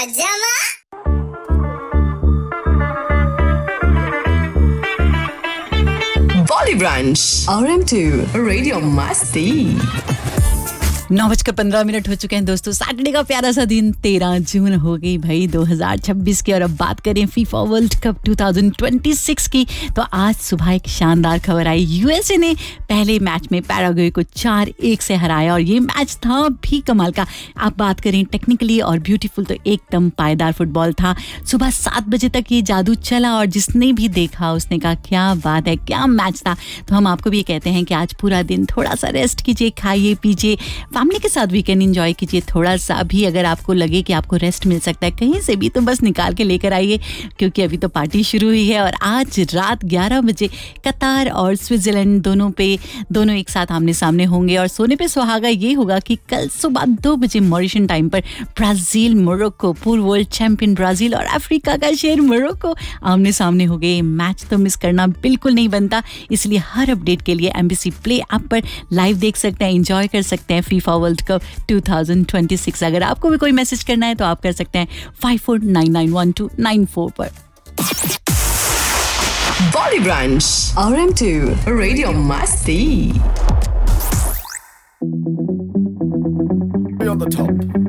पजामा Bolly Branch RM2 Radio Masti 9:15 हो चुके हैं दोस्तों। सैटरडे का प्यारा सा दिन 13 जून हो गई भाई 2026 की। और अब बात करें फीफा वर्ल्ड कप 2026 की, तो आज सुबह एक शानदार खबर आई। यूएसए ने पहले मैच में पैराग्वे को 4-1 से हराया और ये मैच था भी कमाल का। आप बात करें टेक्निकली और ब्यूटीफुल तो एकदम पायदार फुटबॉल था। सुबह 7 बजे तक ये जादू चला और जिसने भी देखा उसने कहा क्या बात है, क्या मैच था। तो हम आपको भी ये कहते हैं कि आज पूरा दिन थोड़ा सा रेस्ट कीजिए, खाइए पीजिए, फैमिली के साथ वीकेंड एंजॉय कीजिए। थोड़ा सा भी अगर आपको लगे कि आपको रेस्ट मिल सकता है कहीं से भी, तो बस निकाल के लेकर आइए, क्योंकि अभी तो पार्टी शुरू हुई है। और आज रात 11 बजे कतार और स्विट्जरलैंड दोनों एक साथ आमने सामने होंगे। और सोने पे सुहागा ये होगा कि कल सुबह 2 बजे मॉरिशन टाइम पर ब्राजील मोरक्को, पूर्व वर्ल्ड चैंपियन ब्राजील और अफ्रीका का शेर मोरक्को आमने सामने हो गए। मैच तो मिस करना बिल्कुल नहीं बनता, इसलिए हर अपडेट के लिए एमबीसी प्ले ऐप पर लाइव देख सकते हैं, एंजॉय कर सकते हैं फीफा वर्ल्ड कप 2026। अगर आपको भी कोई मैसेज करना है तो आप कर सकते हैं 54991294 पर। Bolly Branch RM2 Radio Masti on the top.